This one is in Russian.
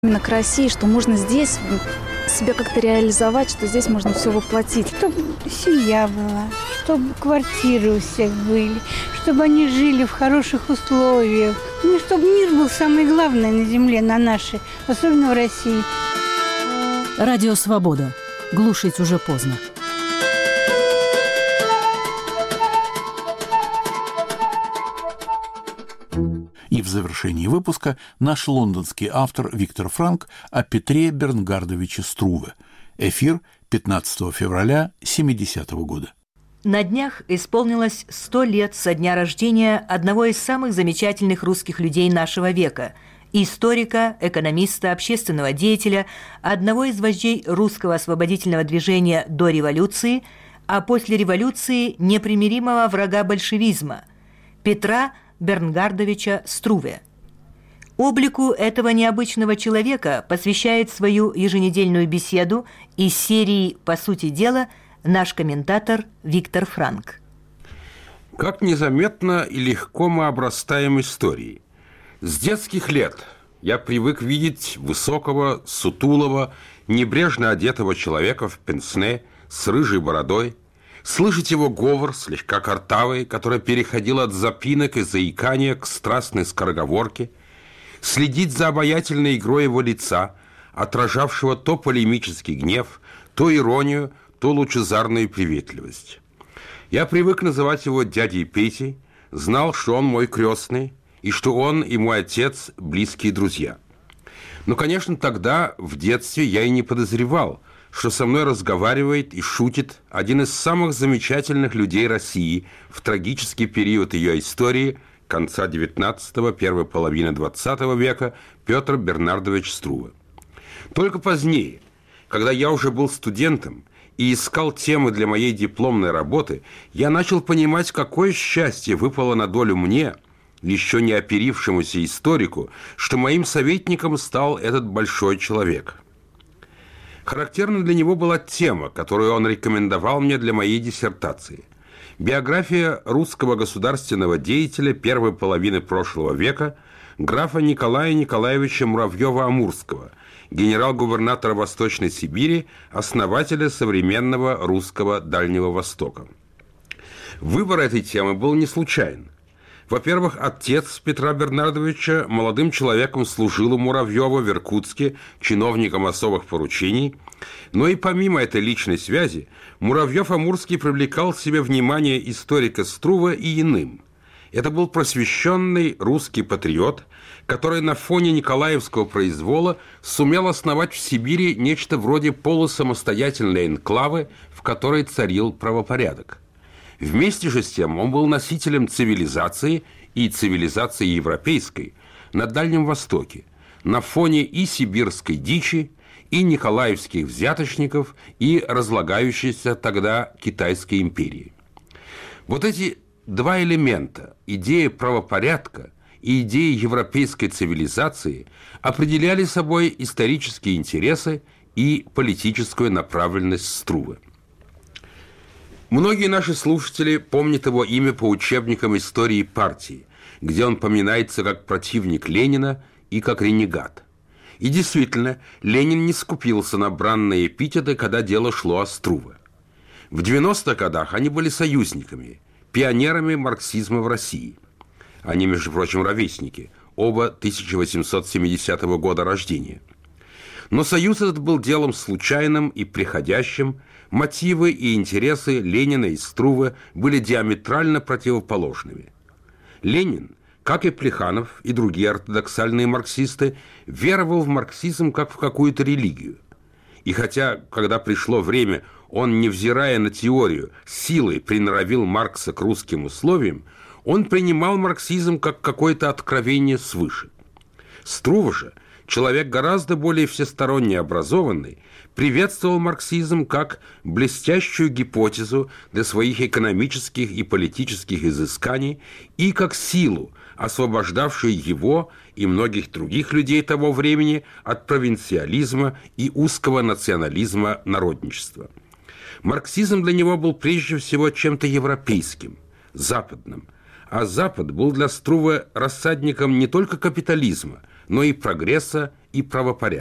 Именно к России, что можно здесь себя как-то реализовать, что здесь можно все воплотить. Чтобы семья была, чтобы квартиры у всех были, чтобы они жили в хороших условиях. Ну, чтобы мир был самое главное на земле, на нашей, особенно в России. Радио «Свобода». Глушить уже поздно. И в завершении выпуска наш лондонский автор Виктор Франк о Петре Бернгардовиче Струве. Эфир 15 февраля 70-го года. На днях исполнилось 100 лет со дня рождения одного из самых замечательных русских людей нашего века – историка, экономиста, общественного деятеля, одного из вождей русского освободительного движения до революции, а после революции непримиримого врага большевизма – Петра Бернгардовича Струве. Облику этого необычного человека посвящает свою еженедельную беседу из серии «По сути дела» наш комментатор Виктор Франк. Как незаметно и легко мы обрастаем историей. С детских лет я привык видеть высокого, сутулого, небрежно одетого человека в пенсне с рыжей бородой, слышать его говор, слегка картавый, который переходил от запинок и заикания к страстной скороговорке, следить за обаятельной игрой его лица, отражавшего то полемический гнев, то иронию, то лучезарную приветливость. Я привык называть его дядей Петей, знал, что он мой крестный, и что он и мой отец близкие друзья. Но, конечно, тогда, в детстве, я и не подозревал, что со мной разговаривает и шутит один из самых замечательных людей России в трагический период ее истории конца XIX – первой половины XX века Петр Бернардович Струве. Только позднее, когда я уже был студентом и искал темы для моей дипломной работы, я начал понимать, какое счастье выпало на долю мне, еще не оперившемуся историку, что моим советником стал этот большой человек. Характерна для него была тема, которую он рекомендовал мне для моей диссертации. Биография русского государственного деятеля первой половины прошлого века графа Николая Николаевича Муравьева-Амурского, генерал-губернатора Восточной Сибири, основателя современного русского Дальнего Востока. Выбор этой темы был не случайен. Во-первых, отец Петра Бернардовича молодым человеком служил у Муравьева в Иркутске чиновником особых поручений, но и помимо этой личной связи Муравьев-Амурский привлекал к себе внимание историка Струве и иным. Это был просвещенный русский патриот, который на фоне Николаевского произвола сумел основать в Сибири нечто вроде полусамостоятельной энклавы, в которой царил правопорядок. Вместе же с тем он был носителем цивилизации и цивилизации европейской на Дальнем Востоке, на фоне и сибирской дичи, и николаевских взяточников, и разлагающейся тогда Китайской империи. Вот эти два элемента, идея правопорядка и идея европейской цивилизации, определяли собой исторические интересы и политическую направленность Струве. Многие наши слушатели помнят его имя по учебникам истории партии, где он поминается как противник Ленина и как ренегат. И действительно, Ленин не скупился на бранные эпитеты, когда дело шло о Струве. В 90-х годах они были союзниками, пионерами марксизма в России. Они, между прочим, ровесники, оба 1870 года рождения. Но союз этот был делом случайным и приходящим, мотивы и интересы Ленина и Струве были диаметрально противоположными. Ленин, как и Плеханов и другие ортодоксальные марксисты, веровал в марксизм как в какую-то религию. И хотя, когда пришло время, он, невзирая на теорию, силой приноровил Маркса к русским условиям, он принимал марксизм как какое-то откровение свыше. Струве же, человек гораздо более всесторонне образованный, приветствовал марксизм как блестящую гипотезу для своих экономических и политических изысканий и как силу, освобождавшую его и многих других людей того времени от провинциализма и узкого национализма народничества. Марксизм для него был прежде всего чем-то европейским, западным, а Запад был для Струве рассадником не только капитализма, но и прогресса и правопорядка.